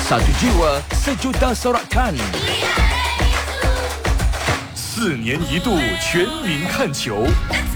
Satu jiwa, sejuta sorakan。 4年一度全民看球。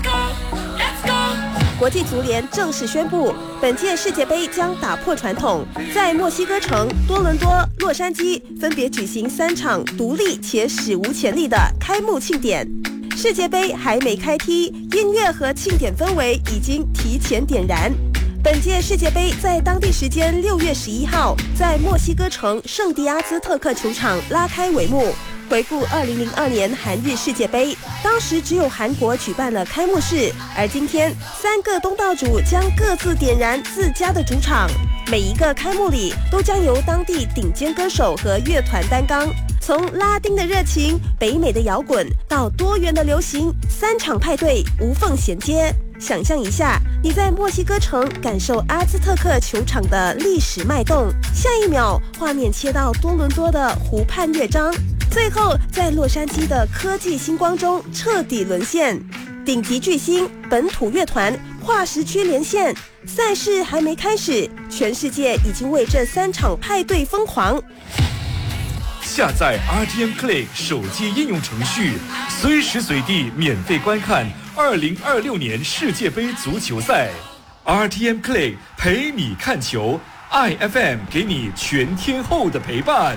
国际足联正式宣布，本届世界杯将打破传统，在墨西哥城、多伦多、洛杉矶分别举行3场独立且史无前例的开幕庆典。世界杯还没开踢，音乐和庆典氛围已经提前点燃。本届世界杯在当地时间6月11号，在墨西哥城圣地亚兹特克球场拉开帷幕。回顾2002年韩日世界杯，当时只有韩国举办了开幕式，而今天3个东道主将各自点燃自家的主场。每一个开幕礼都将由当地顶尖歌手和乐团担纲，从拉丁的热情、北美的摇滚到多元的流行，3场派对无缝衔接。想象一下，你在墨西哥城感受阿兹特克球场的历史脉动，下一秒画面切到多伦多的湖畔乐章，最后在洛杉矶的科技星光中彻底沦陷。顶级巨星、本土乐团、跨时区连线，赛事还没开始，全世界已经为这3场派对疯狂。 下载 RTM Play 手机应用程序，随时随地免费观看2026年世界杯足球赛。RTM Play 陪你看球，IFM 给你全天候的陪伴。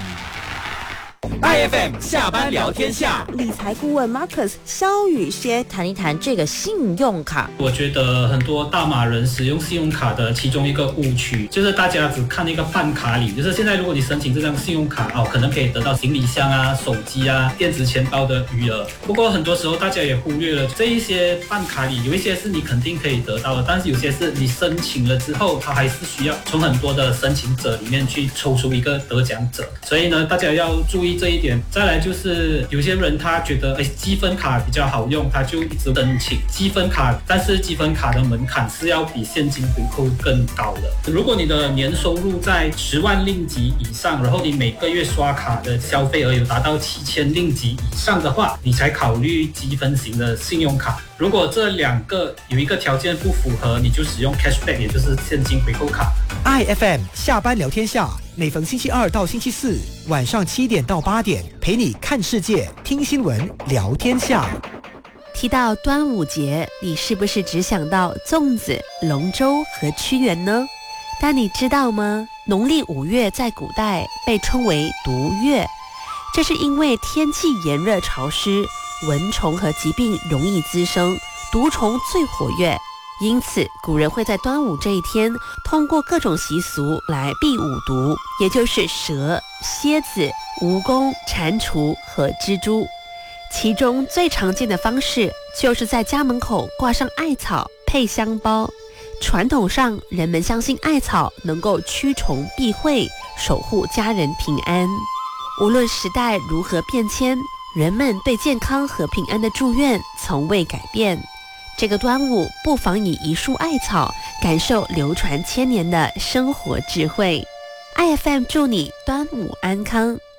IFM 下班聊天下， 理财顾问 Marcus 萧宇轩谈一谈这个信用卡。 我觉得很多大马人使用信用卡的其中一个误区，就是大家只看那个办卡礼，就是现在如果你申请这张信用卡可能可以得到行李箱啊、手机啊、电子钱包的余额。不过很多时候大家也忽略了这一些办卡礼，有一些是你肯定可以得到的，但是有些是你申请了之后，它还是需要从很多的申请者里面去抽出一个得奖者。所以呢，大家要注意这一点。再来就是有些人他觉得积分卡比较好用，他就一直申请积分卡，但是积分卡的门槛是要比现金回扣更高的。如果你的年收入在10万令吉以上，然后你每个月刷卡的消费额有达到7000令吉以上的话，你才考虑积分型的信用卡。如果这2个有一个条件不符合，你就使用 cashback， 也就是现金回扣卡。 IFM 下班聊天下，每逢星期2到星期4晚上7点到8点，陪你看世界、听新闻、聊天下。 提到端午节，你是不是只想到粽子、龙舟和屈原呢？但你知道吗？农历5月在古代被称为毒月，这是因为天气炎热潮湿，蚊虫和疾病容易滋生，毒虫最活跃。因此古人会在端午这一天通过各种习俗来避五毒，也就是蛇、蝎子、蜈蚣、蟾蜍和蜘蛛。其中最常见的方式就是在家门口挂上艾草配香包。传统上人们相信艾草能够驱虫避讳，守护家人平安。无论时代如何变迁，人们对健康和平安的祝愿从未改变。这个端午不妨以一束艾草感受流传千年的生活智慧。IFM 祝你端午安康。